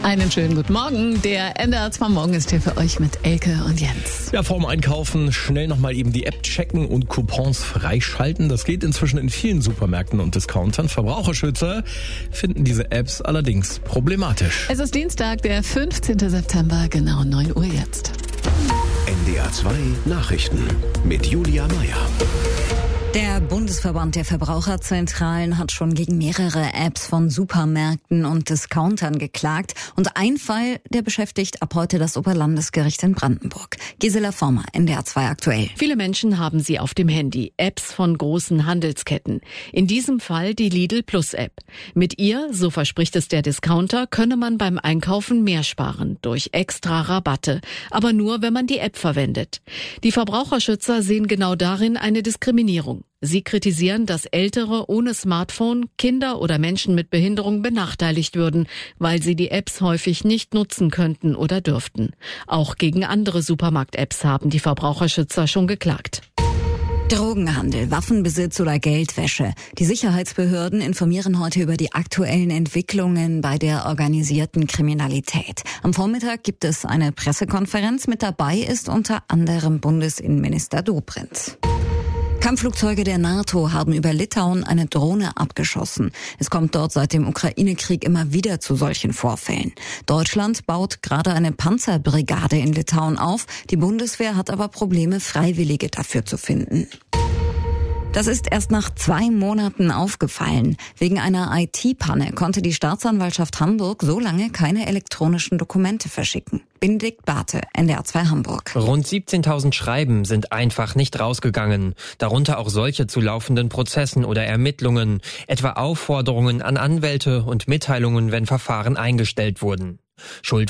Einen schönen guten Morgen. Der NDR 2 Morgen ist hier für euch mit Elke und Jens. Ja, vorm Einkaufen schnell nochmal eben die App checken und Coupons freischalten. Das geht inzwischen in vielen Supermärkten und Discountern. Verbraucherschützer finden diese Apps allerdings problematisch. Es ist Dienstag, der 15. September, genau 9 Uhr jetzt. NDR 2 Nachrichten mit Julia Meyer. Der Bundesverband der Verbraucherzentralen hat schon gegen mehrere Apps von Supermärkten und Discountern geklagt. Und ein Fall, der beschäftigt ab heute das Oberlandesgericht in Brandenburg. Gisela Former, NDR 2 aktuell. Viele Menschen haben sie auf dem Handy, Apps von großen Handelsketten. In diesem Fall die Lidl Plus App. Mit ihr, so verspricht es der Discounter, könne man beim Einkaufen mehr sparen durch extra Rabatte. Aber nur, wenn man die App verwendet. Die Verbraucherschützer sehen genau darin eine Diskriminierung. Sie kritisieren, dass Ältere ohne Smartphone, Kinder oder Menschen mit Behinderung benachteiligt würden, weil sie die Apps häufig nicht nutzen könnten oder dürften. Auch gegen andere Supermarkt-Apps haben die Verbraucherschützer schon geklagt. Drogenhandel, Waffenbesitz oder Geldwäsche. Die Sicherheitsbehörden informieren heute über die aktuellen Entwicklungen bei der organisierten Kriminalität. Am Vormittag gibt es eine Pressekonferenz. Mit dabei ist unter anderem Bundesinnenminister Dobrindt. Kampfflugzeuge der NATO haben über Litauen eine Drohne abgeschossen. Es kommt dort seit dem Ukraine-Krieg immer wieder zu solchen Vorfällen. Deutschland baut gerade eine Panzerbrigade in Litauen auf. Die Bundeswehr hat aber Probleme, Freiwillige dafür zu finden. Das ist erst nach 2 Monaten aufgefallen. Wegen einer IT-Panne konnte die Staatsanwaltschaft Hamburg so lange keine elektronischen Dokumente verschicken. Benedikt Barthe, NDR 2 Hamburg. Rund 17.000 Schreiben sind einfach nicht rausgegangen. Darunter auch solche zu laufenden Prozessen oder Ermittlungen, etwa Aufforderungen an Anwälte und Mitteilungen, wenn Verfahren eingestellt wurden. Schuld